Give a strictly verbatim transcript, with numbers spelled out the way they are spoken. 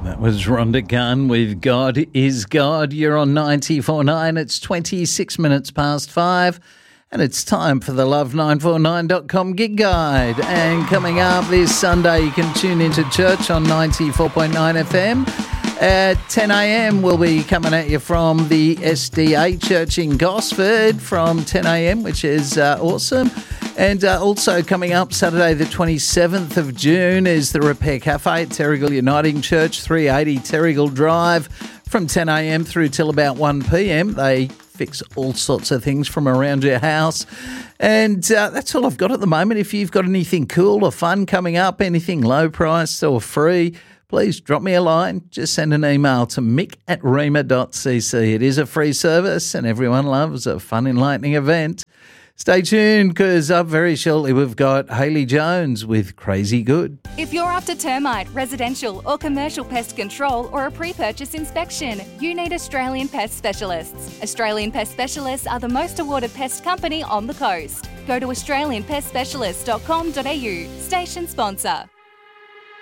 That was Rhonda Gunn with God is God. You're on ninety-four point nine. It's twenty-six minutes past five. And it's time for the love nine four nine dot com gig guide. And coming up this Sunday, you can tune into church on ninety-four point nine F M. At ten a.m, we'll be coming at you from the S D A Church in Gosford from ten a.m, which is uh, awesome. And uh, also coming up Saturday the twenty-seventh of June is the Repair Cafe at Terrigal Uniting Church, three eighty Terrigal Drive, from ten a.m. through till about one p.m. They fix all sorts of things from around your house. And uh, that's all I've got at the moment. If you've got anything cool or fun coming up, anything low priced or free, please drop me a line. Just send an email to mick at rema dot c c. It is a free service and everyone loves a fun, enlightening event. Stay tuned because up very shortly we've got Hayley Jones with Crazy Good. If you're after termite, residential or commercial pest control or a pre-purchase inspection, you need Australian Pest Specialists. Australian Pest Specialists are the most awarded pest company on the coast. Go to australian pest specialists dot com dot a u, station sponsor.